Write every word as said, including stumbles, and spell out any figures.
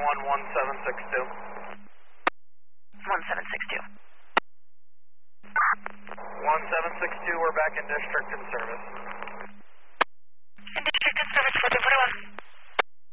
one one seven six two. one seven six two. one seven six two, we're back in district in service.